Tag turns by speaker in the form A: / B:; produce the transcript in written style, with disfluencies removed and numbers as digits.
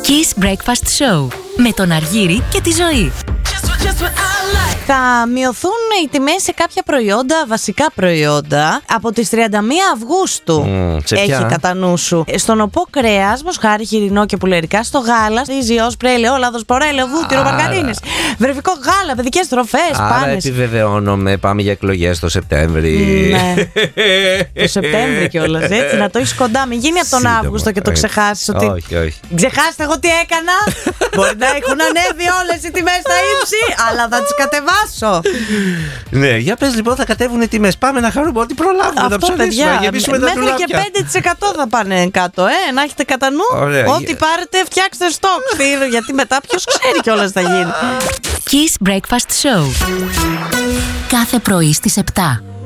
A: Kiss Breakfast Show με τον Αργύρη και τη Ζωή.
B: Θα μειωθούν οι τιμές σε κάποια προϊόντα, βασικά προϊόντα, από τις 31 Αυγούστου. Έχει κατά νου σου. Στον οπό κρέας, μοσχάρι, χοιρινό και πουλερικά. Στο γάλα, ρύζι, όσπρε, ελαιόλαδος, πορέλαιο, βούτυρο, μαργαρίνες. Βρεφικό γάλα, παιδικές τροφές,
C: άρα
B: πάνες.
C: επιβεβαιώνομαι, πάμε για εκλογές το Σεπτέμβρη.
B: Ναι. Το Σεπτέμβρη κιόλας, έτσι. Να το έχεις κοντά. Μην γίνει από τον Αύγουστο και το ξεχάσεις ότι.
C: Όχι.
B: Ξεχάστε εγώ τι έκανα. Μπορεί να έχουν ανέβει όλες οι τιμές στα ύψη, αλλά θα τις κατεβάσω.
C: Ναι, για πες λοιπόν, θα κατέβουν οι τιμές. Πάμε να χαρούμε ό,τι προλάβουμε να ψωνίσουμε, να γεμίσουμε τα
B: μέχρι
C: ντουλάπια.
B: και 5% θα πάνε κάτω, να έχετε κατά νου.
C: Ωραία.
B: Ό,τι πάρετε, φτιάξτε στόκ. Γιατί μετά ποιος ξέρει κιόλας θα γίνει.
A: Kiss Breakfast Show. Κάθε πρωί στις 7.